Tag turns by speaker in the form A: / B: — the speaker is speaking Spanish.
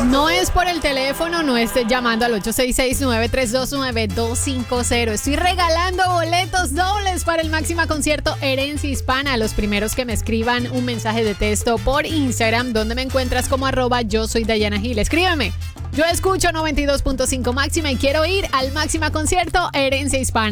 A: No es por el teléfono, no estés llamando al 866-932-9250. Estoy regalando boletos dobles para el Máxima Concierto Herencia Hispana a los primeros que me escriban un mensaje de texto por Instagram, donde me encuentras como @yo soy Dayana Gil. Escríbeme. Yo escucho 92.5 Máxima y quiero ir al Máxima Concierto Herencia Hispana.